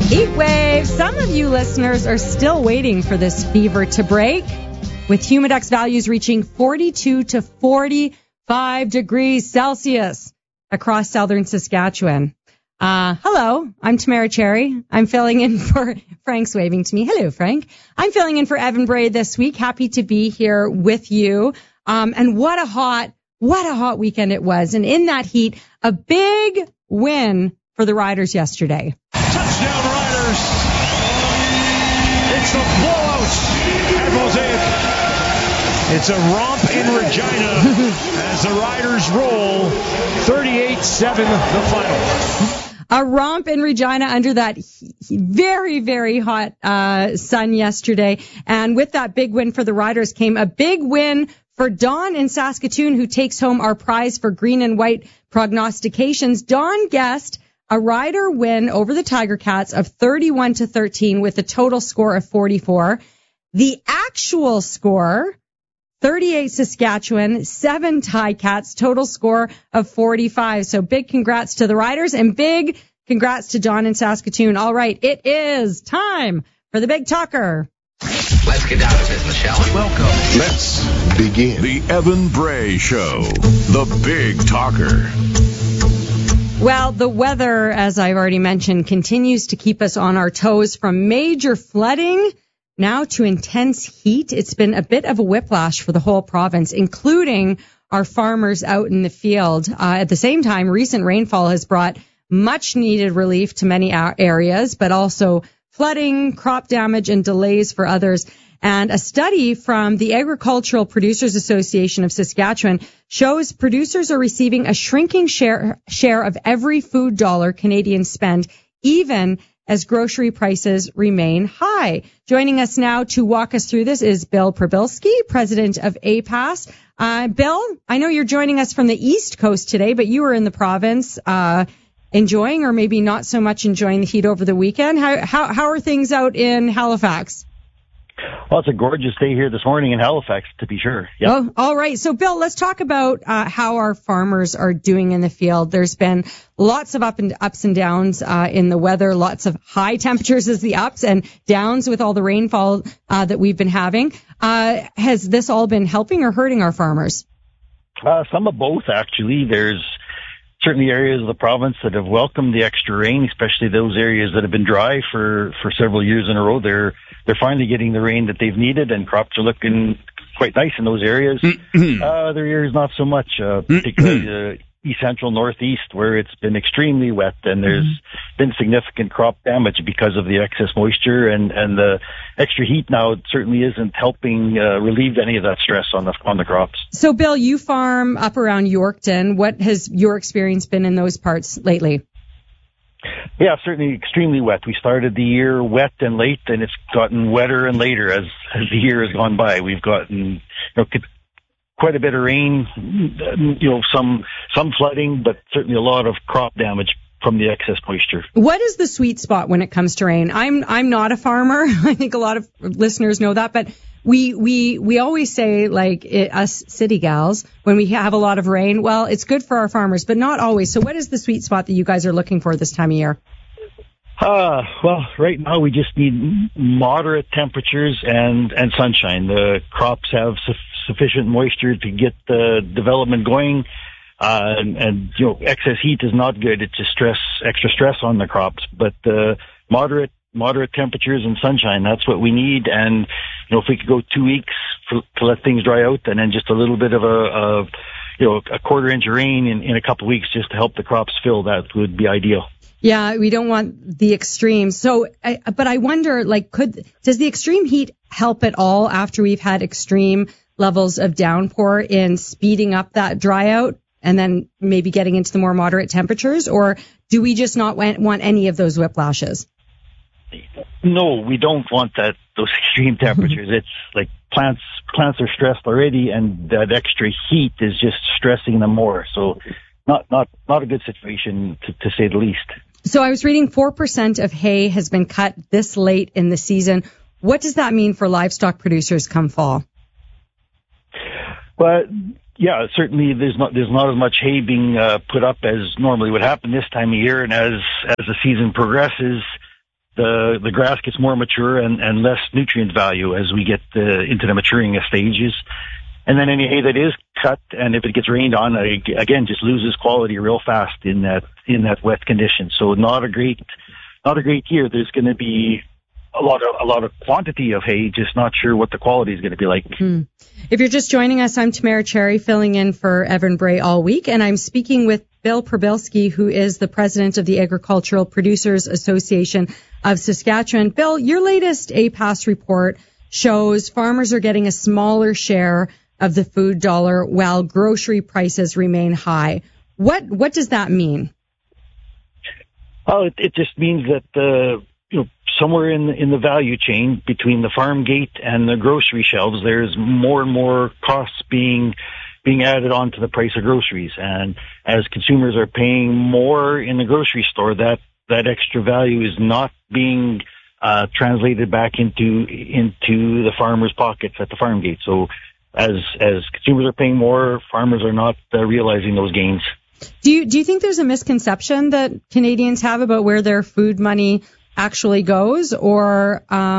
Heat wave. Some of you listeners are still waiting for this fever to break, with Humidex values reaching 42 to 45 degrees Celsius across southern Saskatchewan. Hello, I'm Tamara Cherry. I'm filling in for Frank's waving to me. Hello, Frank. I'm filling in for Evan Bray this week. Happy to be here with you. And what a hot weekend it was. And in that heat, a big win for the Riders yesterday. Touchdown Riders. It's a blowout at Mosaic. It's a romp in Regina as the Riders roll 38-7 the final. A romp in Regina under that very, very hot sun yesterday. And with that big win for the Riders came a big win for Dawn in Saskatoon, who takes home our prize for green and white prognostications. Dawn guessed a Rider win over the Tiger Cats of 31-13 with a total score of 44. The actual score, 38 Saskatchewan, 7 Ticats, total score of 45. So big congrats to the Riders and big congrats to Dawn in Saskatoon. All right, it is time for the Big Talker. Let's get down to business, shall we? Welcome. Let's begin. The Evan Bray Show, the Big Talker. Well, the weather, as I've already mentioned, continues to keep us on our toes, from major flooding now to intense heat. It's been a bit of a whiplash for the whole province, including our farmers out in the field. At the same time, recent rainfall has brought much needed relief to many areas, but also flooding, crop damage, and delays for others. And a study from the Agricultural Producers Association of Saskatchewan shows producers are receiving a shrinking share of every food dollar Canadians spend, even as grocery prices remain high. Joining us now to walk us through this is Bill Przybylski, president of APAS. Bill, I know you're joining us from the East Coast today, but you were in the province enjoying, or maybe not so much enjoying, the heat over the weekend. How are things out in Halifax? Well, it's a gorgeous day here this morning in Halifax, to be sure. Yep. Oh, all right. So, Bill, let's talk about how our farmers are doing in the field. There's been lots of ups and downs in the weather, lots of high temperatures as the ups and downs with all the rainfall that we've been having. Has this all been helping or hurting our farmers? Some of both, actually. There's certainly areas of the province that have welcomed the extra rain, especially those areas that have been dry for several years in a row. They're finally getting the rain that they've needed, and crops are looking quite nice in those areas. Other areas, not so much, particularly east central, northeast, where it's been extremely wet, and there's been significant crop damage because of the excess moisture, and the extra heat now certainly isn't helping relieve any of that stress on the crops. So, Bill, you farm up around Yorkton. What has your experience been in those parts lately? Yeah, certainly extremely wet. We started the year wet and late, and it's gotten wetter and later as the year has gone by. We've gotten quite a bit of rain, some flooding, but certainly a lot of crop damage from the excess moisture. What is the sweet spot when it comes to rain? I'm not a farmer. I think a lot of listeners know that, but we always say, like, us city gals, when we have a lot of rain, well, it's good for our farmers, but not always. So what is the sweet spot that you guys are looking for this time of year? Well, right now we just need moderate temperatures and sunshine. The crops have sufficient moisture to get the development going. And excess heat is not good. It's just extra stress on the crops, but moderate temperatures and sunshine, that's what we need. And if we could go 2 weeks to let things dry out, and then just a little bit of a quarter inch of rain in a couple of weeks just to help the crops fill, that would be ideal. Yeah, we don't want the extremes. So, but I wonder, does the extreme heat help at all after we've had extreme levels of downpour in speeding up that dry out and then maybe getting into the more moderate temperatures? Or do we just not want any of those whiplashes? No, we don't want those extreme temperatures. It's like plants are stressed already, and that extra heat is just stressing them more. So not a good situation to say the least. So I was reading 4% of hay has been cut this late in the season. What does that mean for livestock producers come fall? Well, yeah, certainly there's not as much hay being put up as normally would happen this time of year, and as the season progresses, the grass gets more mature and less nutrient value as we get into the maturing stages. And then any hay that is cut, and if it gets rained on, again, just loses quality real fast in that wet condition. So not a great year. There's going to be a lot of quantity of hay, just not sure what the quality is going to be like. If you're just joining us, I'm Tamara Cherry, filling in for Evan Bray all week, and I'm speaking with Bill Przybylski, who is the president of the Agricultural Producers Association of Saskatchewan. Bill, your latest APAS report shows farmers are getting a smaller share of the food dollar while grocery prices remain high. What does that mean? Oh, it just means that somewhere in the value chain between the farm gate and the grocery shelves, there's more and more costs being added on to the price of groceries. And as consumers are paying more in the grocery store, that extra value is not being translated back into the farmers' pockets at the farm gate. So as consumers are paying more, farmers are not realizing those gains. Do you think there's a misconception that Canadians have about where their food money actually goes, or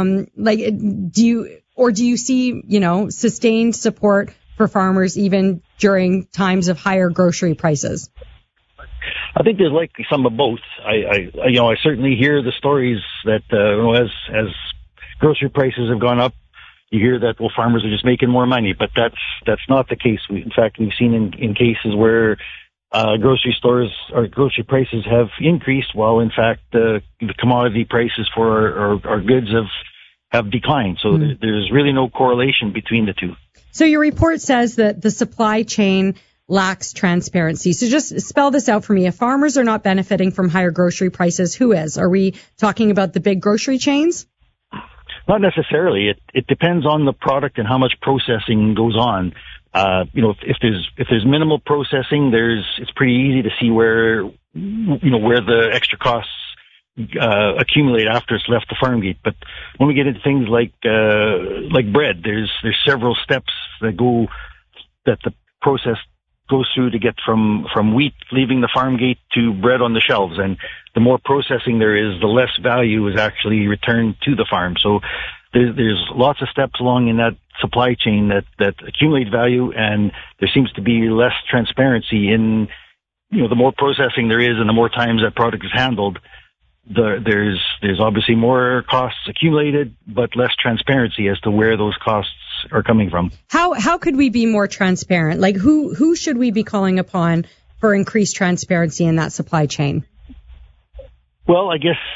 do you see sustained support for farmers even during times of higher grocery prices? I think there's likely some of both. I certainly hear the stories that as grocery prices have gone up, you hear that farmers are just making more money, but that's not the case. In fact, we've seen in cases where grocery stores or grocery prices have increased, while in fact the commodity prices for our goods have declined. So there's really no correlation between the two. So your report says that the supply chain lacks transparency. So just spell this out for me. If farmers are not benefiting from higher grocery prices, who is? Are we talking about the big grocery chains? Not necessarily. It depends on the product and how much processing goes on. If there's minimal processing, it's pretty easy to see where the extra costs accumulate after it's left the farm gate. But when we get into things like bread, there's several steps that the process goes through to get from wheat leaving the farm gate to bread on the shelves. And the more processing there is, the less value is actually returned to the farm. So there's lots of steps along in that supply chain that accumulate value, and there seems to be less transparency in, the more processing there is and the more times that product is handled, there's obviously more costs accumulated, but less transparency as to where those costs are coming from. How could we be more transparent? Like who should we be calling upon for increased transparency in that supply chain? Well, I guess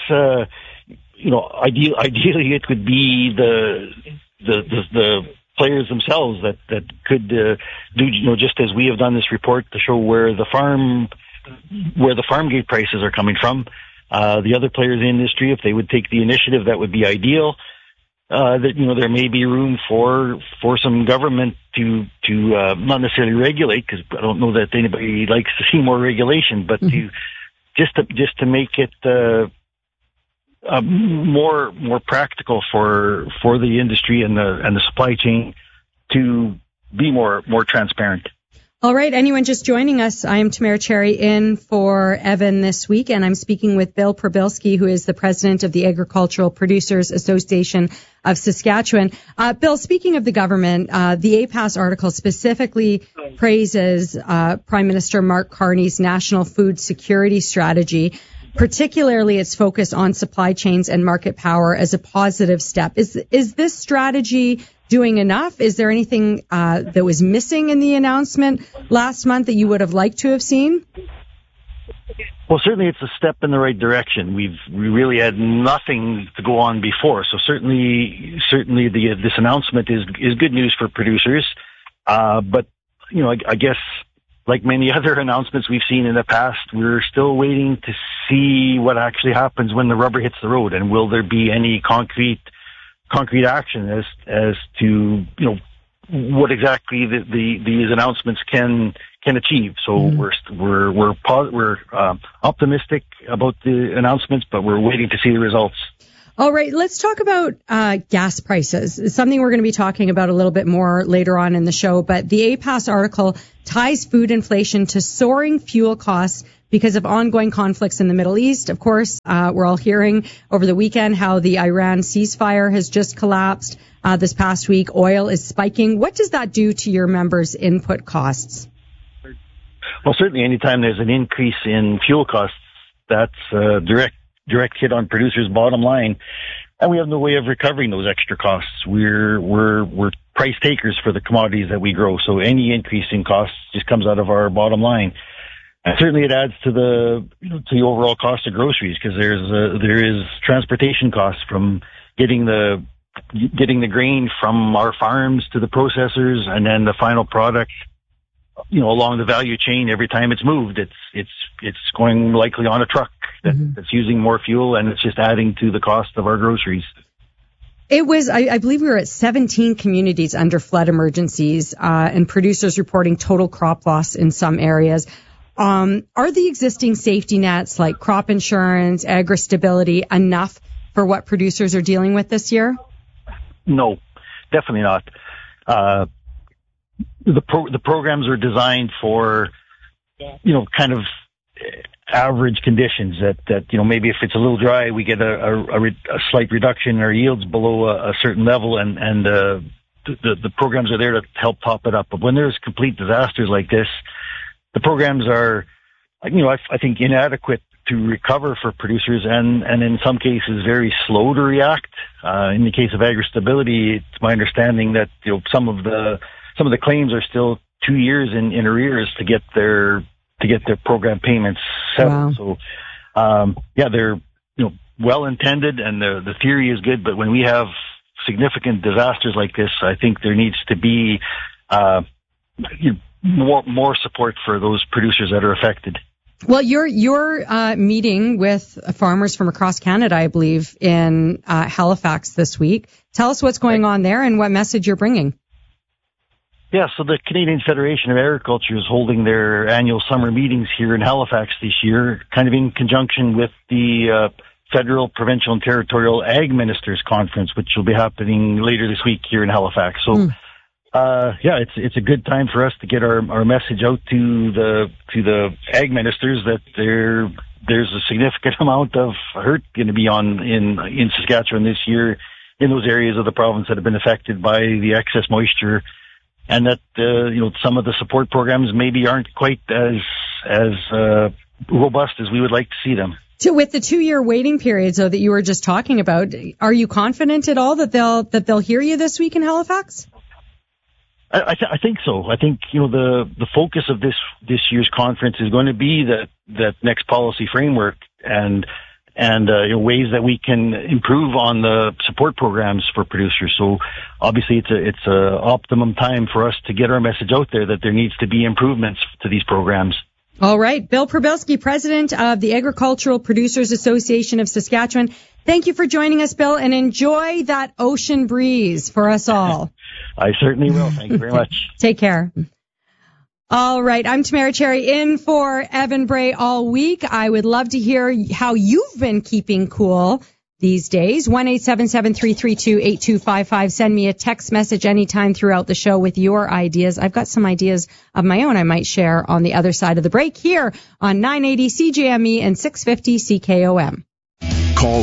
ideally it could be the players themselves that could do just as we have done this report to show where the farm gate prices are coming from. The other players in the industry, if they would take the initiative, that would be ideal. There may be room for some government to not necessarily regulate, because I don't know that anybody likes to see more regulation, but to make it more practical for the industry and the supply chain to be more transparent. All right. Anyone just joining us, I am Tamara Cherry in for Evan this week, and I'm speaking with Bill Przybylski, who is the president of the Agricultural Producers Association of Saskatchewan. Bill, speaking of the government, the APAS article specifically praises Prime Minister Mark Carney's National Food Security Strategy, particularly its focus on supply chains and market power as a positive step. Is this strategy doing enough? Is there anything that was missing in the announcement last month that you would have liked to have seen? Well, certainly it's a step in the right direction. We really had nothing to go on before, so certainly this announcement is good news for producers. But I guess like many other announcements we've seen in the past, we're still waiting to see what actually happens when the rubber hits the road, and will there be any concrete action as to what exactly these announcements can achieve. So we're optimistic about the announcements, but we're waiting to see the results. All right, let's talk about gas prices. It's something we're going to be talking about a little bit more later on in the show, but the APAS article ties food inflation to soaring fuel costs because of ongoing conflicts in the Middle East. Of course, we're all hearing over the weekend how the Iran ceasefire has just collapsed. This past week, oil is spiking. What does that do to your members' input costs? Well, certainly anytime there's an increase in fuel costs, that's a direct hit on producers' bottom line. And we have no way of recovering those extra costs. We're price takers for the commodities that we grow. So any increase in costs just comes out of our bottom line. And certainly it adds to the overall cost of groceries, because there is transportation costs from getting the grain from our farms to the processors, and then the final product, along the value chain. Every time it's moved, it's going likely on a truck that's using more fuel, and it's just adding to the cost of our groceries. It was, I believe we were at 17 communities under flood emergencies, and producers reporting total crop loss in some areas. Are the existing safety nets like crop insurance, agri-stability enough for what producers are dealing with this year? No, definitely not. The programs are designed for, kind of average conditions that maybe if it's a little dry, we get a slight reduction in our yields below a certain level, and the programs are there to help top it up. But when there's complete disasters like this, the programs are, I think inadequate to recover for producers, and in some cases very slow to react. In the case of agri-stability, it's my understanding that some of the claims are still 2 years in arrears to get their program payments settled. Wow. So they're well intended, and the theory is good, but when we have significant disasters like this, I think there needs to be more support for those producers that are affected. Well, you're meeting with farmers from across Canada, I believe, in Halifax this week. Tell us what's going on there and what message you're bringing. Yeah, so the Canadian Federation of Agriculture is holding their annual summer meetings here in Halifax this year, kind of in conjunction with the Federal, Provincial, and Territorial Ag Ministers Conference, which will be happening later this week here in Halifax. So, it's a good time for us to get our message out to the ag ministers that there's a significant amount of hurt going to be in Saskatchewan this year in those areas of the province that have been affected by the excess moisture, and that some of the support programs maybe aren't quite as robust as we would like to see them. So with the 2-year waiting period, so that you were just talking about, are you confident at all that they'll hear you this week in Halifax? I think so. I think the focus of this year's conference is going to be that next policy framework and ways that we can improve on the support programs for producers. So obviously it's a optimum time for us to get our message out there that there needs to be improvements to these programs. All right. Bill Przybylski, president of the Agricultural Producers Association of Saskatchewan. Thank you for joining us, Bill, and enjoy that ocean breeze for us all. I certainly will. Thank you very much. Take care. All right. I'm Tamara Cherry in for Evan Bray all week. I would love to hear how you've been keeping cool these days. 1-877-332-8255. Send me a text message anytime throughout the show with your ideas. I've got some ideas of my own I might share on the other side of the break here on 980 CJME and 650 CKOM. Call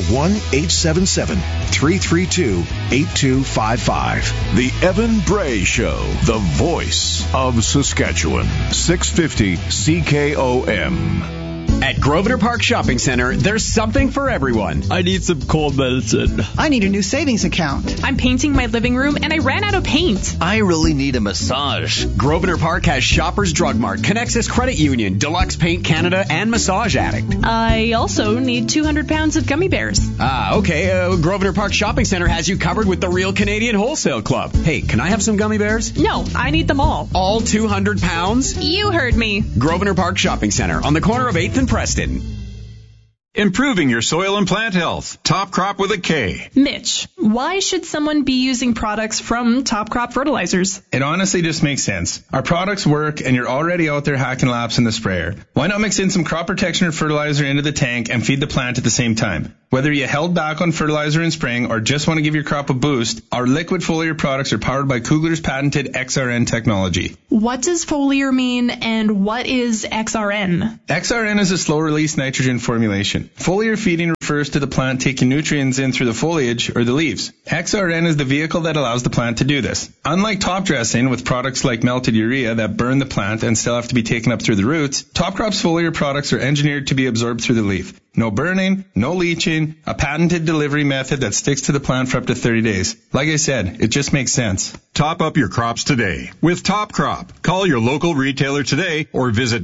1-877-332-8255. The Evan Bray Show, the voice of Saskatchewan. 650 CKOM. At Grosvenor Park Shopping Center, there's something for everyone. I need some cold medicine. I need a new savings account. I'm painting my living room and I ran out of paint. I really need a massage. Grosvenor Park has Shoppers Drug Mart, Connexus Credit Union, Deluxe Paint Canada, and Massage Addict. I also need 200 pounds of gummy bears. Okay. Grosvenor Park Shopping Center has you covered with the Real Canadian Wholesale Club. Hey, can I have some gummy bears? No, I need them all. All 200 pounds? You heard me. Grosvenor Park Shopping Center on the corner of 8th and Preston. Improving your soil and plant health. Top Crop with a K. Mitch, why should someone be using products from Top Crop Fertilizers? It honestly just makes sense. Our products work and you're already out there hacking laps in the sprayer. Why not mix in some crop protection or fertilizer into the tank and feed the plant at the same time? Whether you held back on fertilizer in spring or just want to give your crop a boost, our liquid foliar products are powered by Kugler's patented XRN technology. What does foliar mean and what is XRN? XRN is a slow-release nitrogen formulation. Foliar feeding refers to the plant taking nutrients in through the foliage or the leaves. XRN is the vehicle that allows the plant to do this. Unlike top dressing with products like melted urea that burn the plant and still have to be taken up through the roots, Top Crop's foliar products are engineered to be absorbed through the leaf. No burning, no leaching, a patented delivery method that sticks to the plant for up to 30 days. Like I said, it just makes sense. Top up your crops today with Top Crop. Call your local retailer today or visit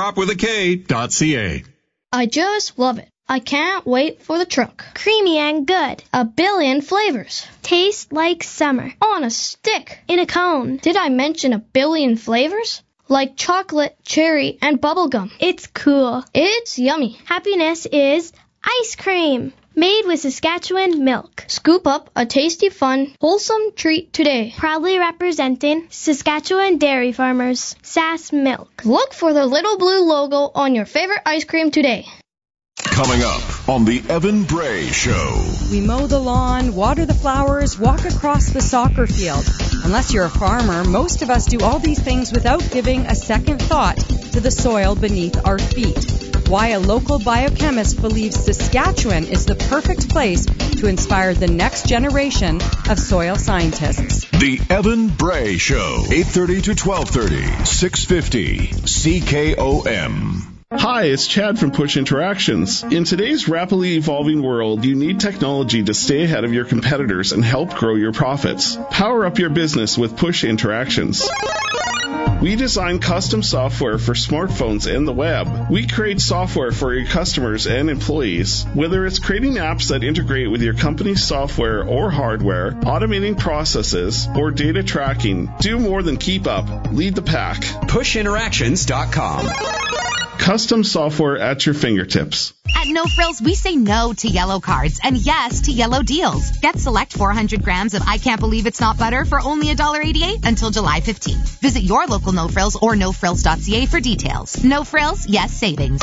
topcropwithak.ca. I just love it. I can't wait for the truck. Creamy and good. A billion flavors. Tastes like summer. On a stick. In a cone. Did I mention a billion flavors? Like chocolate, cherry, and bubblegum. It's cool. It's yummy. Happiness is ice cream. Made with Saskatchewan milk. Scoop up a tasty, fun, wholesome treat today. Proudly representing Saskatchewan dairy farmers. Sass Milk. Look for the little blue logo on your favorite ice cream today. Coming up on the Evan Bray Show. We mow the lawn, water the flowers, walk across the soccer field. Unless you're a farmer, most of us do all these things without giving a second thought to the soil beneath our feet. Why a local biochemist believes Saskatchewan is the perfect place to inspire the next generation of soil scientists. The Evan Bray Show, 8:30 to 12:30, 650 CKOM. Hi, it's Chad from Push Interactions. In today's rapidly evolving world, you need technology to stay ahead of your competitors and help grow your profits. Power up your business with Push Interactions. We design custom software for smartphones and the web. We create software for your customers and employees. Whether it's creating apps that integrate with your company's software or hardware, automating processes, or data tracking, do more than keep up. Lead the pack. PushInteractions.com. Custom software at your fingertips. At No Frills, we say no to yellow cards and yes to yellow deals. Get select 400 grams of I Can't Believe It's Not Butter for only $1.88 until July 15th. Visit your local No Frills or nofrills.ca for details. No Frills, yes savings.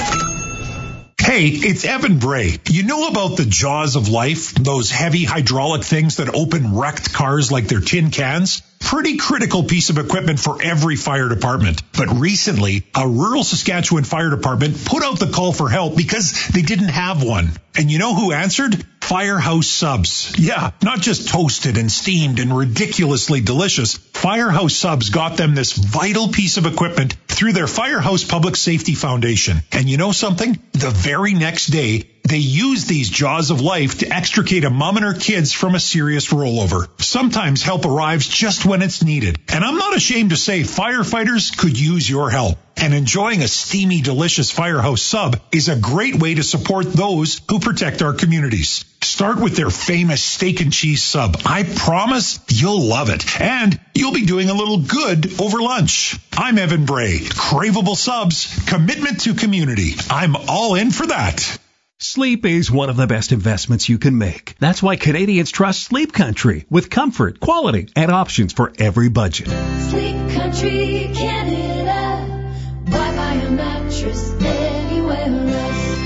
Hey, it's Evan Bray. You know about the jaws of life? Those heavy hydraulic things that open wrecked cars like they're tin cans? Pretty critical piece of equipment for every fire department. But recently, a rural Saskatchewan fire department put out the call for help because they didn't have one. And you know who answered? Firehouse Subs. Yeah, not just toasted and steamed and ridiculously delicious. Firehouse Subs got them this vital piece of equipment through their Firehouse Public Safety Foundation. And you know something? The very next day, they use these jaws of life to extricate a mom and her kids from a serious rollover. Sometimes help arrives just when it's needed. And I'm not ashamed to say firefighters could use your help. And enjoying a steamy, delicious Firehouse Sub is a great way to support those who protect our communities. Start with their famous steak and cheese sub. I promise you'll love it. And you'll be doing a little good over lunch. I'm Evan Bray. Craveable subs, commitment to community. I'm all in for that. Sleep is one of the best investments you can make. That's why Canadians trust Sleep Country with comfort, quality, and options for every budget. Sleep Country, Canada. Why buy a mattress anywhere else?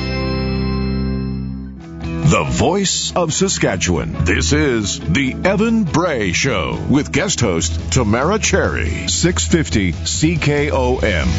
The voice of Saskatchewan. This is the Evan Bray Show with guest host Tamara Cherry, 650 CKOM.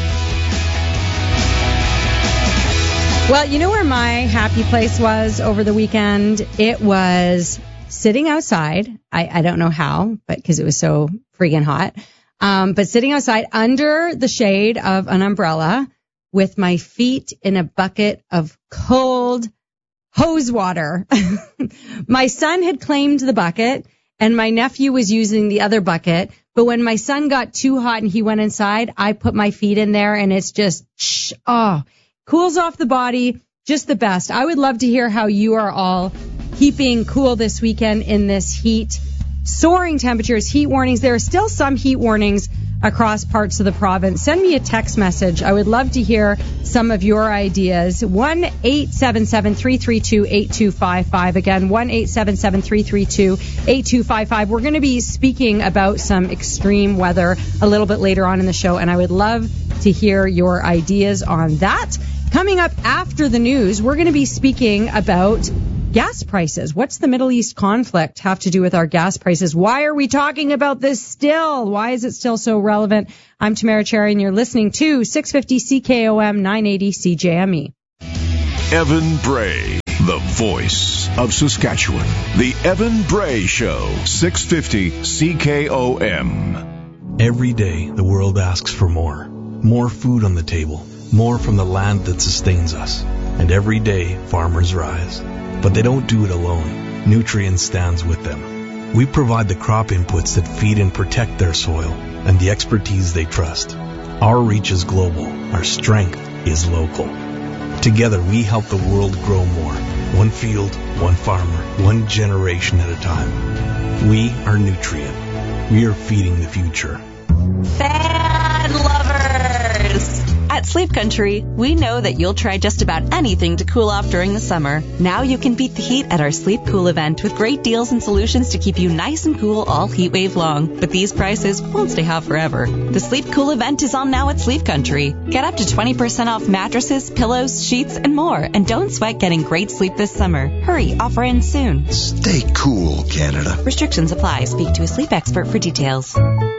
Well, you know where my happy place was over the weekend? It was sitting outside. I don't know how, but because it was so freaking hot. But sitting outside under the shade of an umbrella with my feet in a bucket of cold hose water. My son had claimed the bucket and my nephew was using the other bucket. But when my son got too hot and he went inside, I put my feet in there and it's just, cools off the body. Just the best. I would love to hear how you are all keeping cool this weekend in this heat. Soaring temperatures, heat warnings. There are still some heat warnings across parts of the province, send me a text message. I would love to hear some of your ideas. 1-877-332-8255. Again, 1-877-332-8255. We're going to be speaking about some extreme weather a little bit later on in the show, and I would love to hear your ideas on that. Coming up after the news, we're going to be speaking about gas prices. What's the Middle East conflict have to do with our gas prices? Why are we talking about this still? Why is it still so relevant? I'm Tamara Cherry, and you're listening to 650 CKOM 980 CJME. Evan Bray, the voice of Saskatchewan. The Evan Bray Show, 650 CKOM. Every day, the world asks for more. More food on the table. More from the land that sustains us. And every day, farmers rise. But they don't do it alone. Nutrien stands with them. We provide the crop inputs that feed and protect their soil and the expertise they trust. Our reach is global. Our strength is local. Together, we help the world grow more. One field, one farmer, one generation at a time. We are Nutrien. We are feeding the future. Fan lovers! At Sleep Country, we know that you'll try just about anything to cool off during the summer. Now you can beat the heat at our Sleep Cool event with great deals and solutions to keep you nice and cool all heat wave long. But these prices won't stay hot forever. The Sleep Cool event is on now at Sleep Country. Get up to 20% off mattresses, pillows, sheets, and more. And don't sweat getting great sleep this summer. Hurry, offer ends soon. Stay cool, Canada. Restrictions apply. Speak to a sleep expert for details.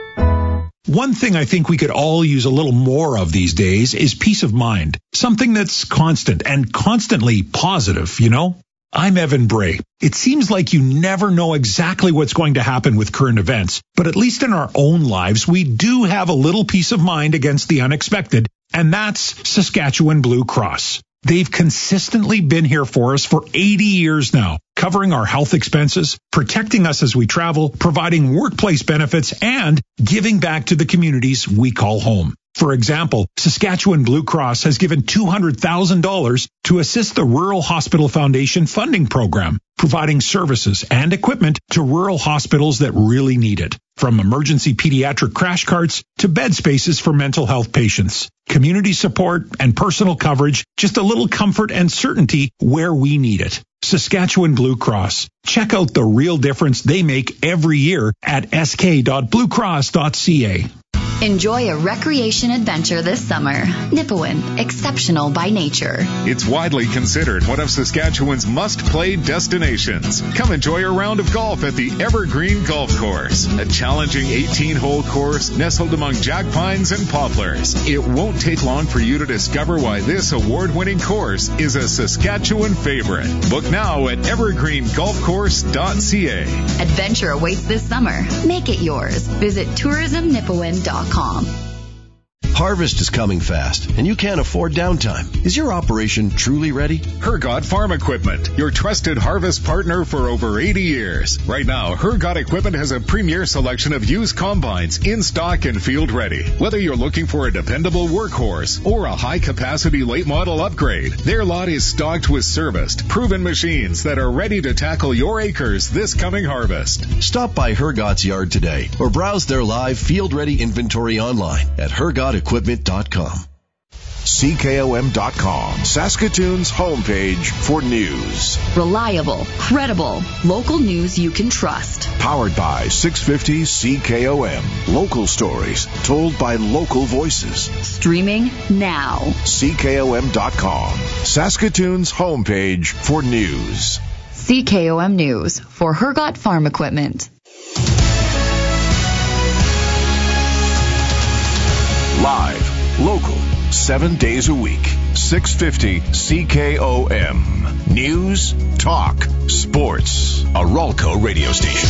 One thing I think we could all use a little more of these days is peace of mind. Something that's constant and constantly positive, you know? I'm Evan Bray. It seems like you never know exactly what's going to happen with current events, but at least in our own lives, we do have a little peace of mind against the unexpected, and that's Saskatchewan Blue Cross. They've consistently been here for us for 80 years now, covering our health expenses, protecting us as we travel, providing workplace benefits, and giving back to the communities we call home. For example, Saskatchewan Blue Cross has given $200,000 to assist the Rural Hospital Foundation funding program, providing services and equipment to rural hospitals that really need it. From emergency pediatric crash carts to bed spaces for mental health patients. Community support and personal coverage, just a little comfort and certainty where we need it. Saskatchewan Blue Cross. Check out the real difference they make every year at sk.bluecross.ca. Enjoy a recreation adventure this summer. Nipawin, exceptional by nature. It's widely considered one of Saskatchewan's must-play destinations. Come enjoy a round of golf at the Evergreen Golf Course, a challenging 18-hole course nestled among jack pines and poplars. It won't take long for you to discover why this award-winning course is a Saskatchewan favorite. Book now at evergreengolfcourse.ca. Adventure awaits this summer. Make it yours. Visit tourismnipawin.com. Harvest is coming fast, and you can't afford downtime. Is your operation truly ready? Hergot Farm Equipment, your trusted harvest partner for over 80 years. Right now, Hergot Equipment has a premier selection of used combines in stock and field ready. Whether you're looking for a dependable workhorse or a high-capacity late model upgrade, their lot is stocked with serviced, proven machines that are ready to tackle your acres this coming harvest. Stop by Hergot's yard today or browse their live field-ready inventory online at hergotequipment.com. CKOM.com, Saskatoon's homepage for news. Reliable, credible, local news you can trust. Powered by 650 CKOM. Local stories told by local voices. Streaming now. CKOM.com, Saskatoon's homepage for news. CKOM News for Hergot Farm Equipment. Live, local, 7 days a week. 650 CKOM. News, talk, sports. A Ralco radio station.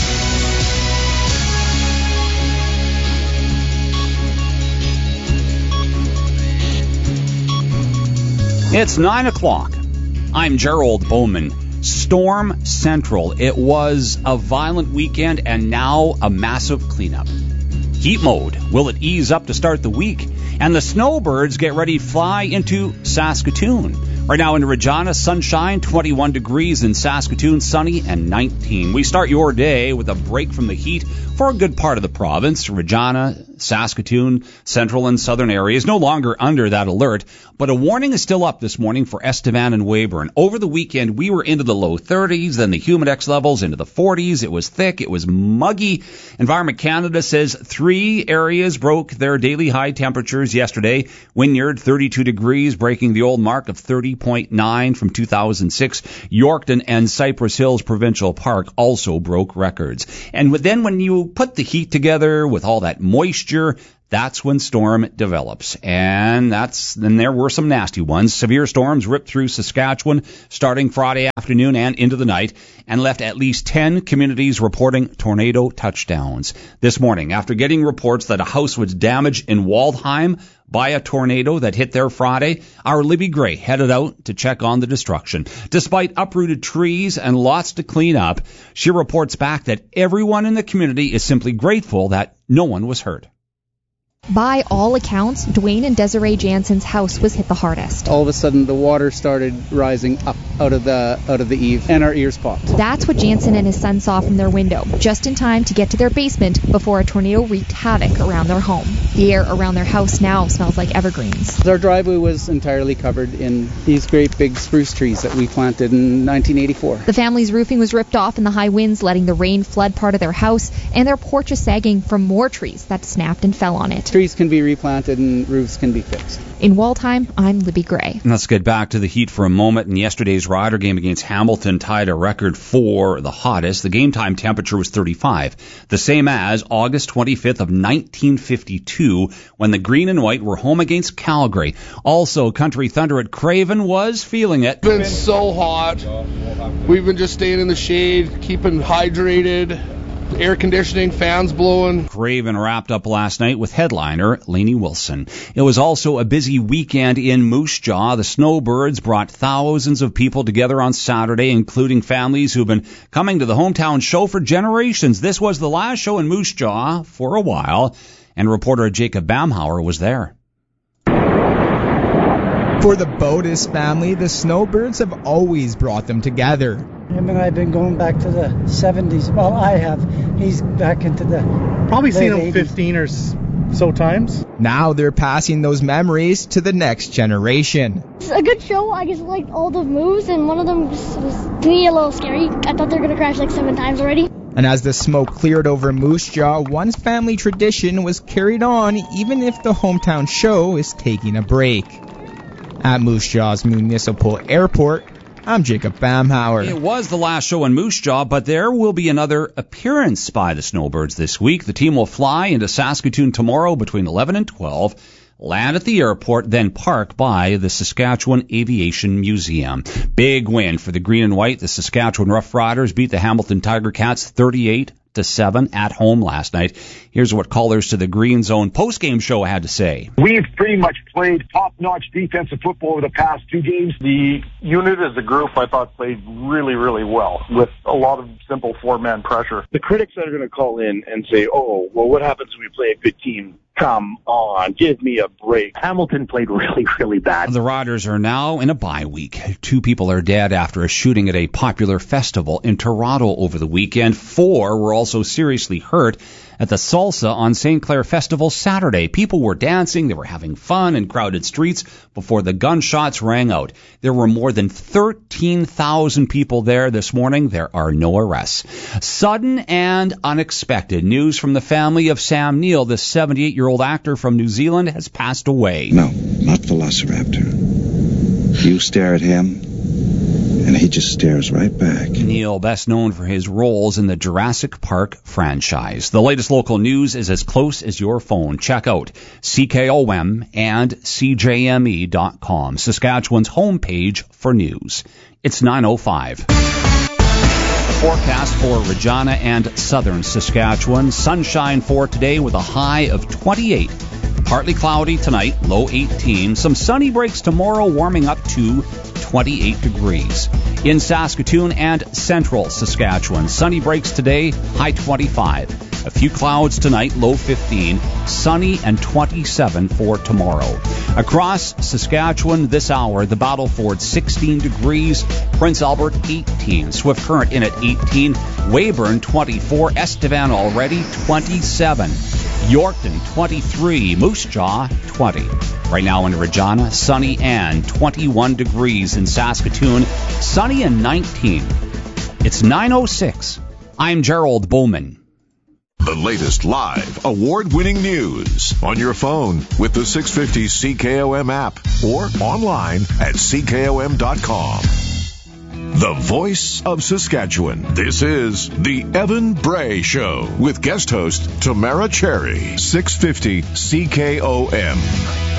It's 9 o'clock. I'm Gerald Bowman. Storm Central. It was a violent weekend and now a massive cleanup. Heat mode. Will it ease up to start the week? And the snowbirds get ready to fly into Saskatoon. Right now in Regina, sunshine, 21 degrees in Saskatoon, sunny and 19. We start your day with a break from the heat for a good part of the province. Regina, Saskatoon, central and southern areas no longer under that alert, but a warning is still up this morning for Estevan and Weyburn. Over the weekend, we were into the low 30s, then the Humidex levels into the 40s. It was thick. It was muggy. Environment Canada says 3 areas broke their daily high temperatures yesterday. Wynyard, 32 degrees, breaking the old mark of 30.9 from 2006. Yorkton and Cypress Hills Provincial Park also broke records. And then when you put the heat together with all that moisture, that's when storm develops. And then there were some nasty ones. Severe storms ripped through Saskatchewan starting Friday afternoon and into the night and left at least 10 communities reporting tornado touchdowns. This morning, after getting reports that a house was damaged in Waldheim by a tornado that hit there Friday, our Libby Gray headed out to check on the destruction. Despite uprooted trees and lots to clean up, she reports back that everyone in the community is simply grateful that no one was hurt. By all accounts, Dwayne and Desiree Jansen's house was hit the hardest. All of a sudden, the water started rising up out of the eave, and our ears popped. That's what Jansen and his son saw from their window, just in time to get to their basement before a tornado wreaked havoc around their home. The air around their house now smells like evergreens. Our driveway was entirely covered in these great big spruce trees that we planted in 1984. The family's roofing was ripped off in the high winds, letting the rain flood part of their house, and their porch is sagging from more trees that snapped and fell on it. Trees can be replanted and roofs can be fixed. In Waldheim, I'm Libby Gray. Let's get back to the heat for a moment. In yesterday's Rider game against Hamilton tied a record for the hottest. The game time temperature was 35, the same as August 25th of 1952 when the Green and White were home against Calgary. Also, Country Thunder at Craven was feeling it. It's been so hot. We've been just staying in the shade, keeping hydrated. Air conditioning, fans blowing. Craven wrapped up last night with headliner Lainey Wilson. It was also a busy weekend in Moose Jaw. The Snowbirds brought thousands of people together on Saturday, including families who've been coming to the hometown show for generations. This was the last show in Moose Jaw for a while, and reporter Jacob Bamhauer was there. For the Bodas family, the Snowbirds have always brought them together. Him and I have been going back to the 70s. Well, I have. He's back into the probably seen him 80s. 15 or so times. Now they're passing those memories to the next generation. It's a good show. I just liked all the moves, and one of them was to me a little scary. I thought they were going to crash like 7 times already. And as the smoke cleared over Moose Jaw, one family tradition was carried on even if the hometown show is taking a break. At Moose Jaw's Municipal Airport, I'm Jacob Bamhauer. It was the last show in Moose Jaw, but there will be another appearance by the Snowbirds this week. The team will fly into Saskatoon tomorrow between 11 and 12, land at the airport, then park by the Saskatchewan Aviation Museum. Big win for the Green and White. The Saskatchewan Roughriders beat the Hamilton Tiger Cats 38-7 at home last night. Here's what callers to the Green Zone postgame show had to say. We've pretty much played top-notch defensive football over the past 2 games. The unit as a group, I thought, played really, really well with a lot of simple 4-man pressure. The critics that are going to call in and say, oh, well, what happens when we play a good team? Come on, give me a break. Hamilton played really, really bad. The Riders are now in a bye week. 2 people are dead after a shooting at a popular festival in Toronto over the weekend. 4 were also seriously hurt at the Salsa on St. Clair Festival Saturday. People were dancing, they were having fun in crowded streets before the gunshots rang out. There were more than 13,000 people there this morning. There are no arrests. Sudden and unexpected news from the family of Sam Neill. The 78-year-old actor from New Zealand has passed away. No, not Velociraptor. You stare at him, and he just stares right back. Neill, best known for his roles in the Jurassic Park franchise. The latest local news is as close as your phone. Check out CKOM and CJME.com, Saskatchewan's homepage for news. It's 9:05. The forecast for Regina and southern Saskatchewan. Sunshine for today with a high of 28. Partly cloudy tonight, low 18. Some sunny breaks tomorrow, warming up to 28 degrees. In Saskatoon and central Saskatchewan, sunny breaks today, high 25. A few clouds tonight, low 15. Sunny and 27 for tomorrow. Across Saskatchewan this hour, the Battleford 16 degrees. Prince Albert 18. Swift Current in at 18. Weyburn 24. Estevan already 27. Yorkton 23. Moose Jaw 20. Right now in Regina, sunny and 21 degrees in Saskatoon. Sunny and 19. It's 9:06. I'm Gerald Bowman. The latest live, award-winning news on your phone with the 650 CKOM app or online at CKOM.com. The voice of Saskatchewan. This is the Evan Bray Show with guest host Tamara Cherry. 650 CKOM.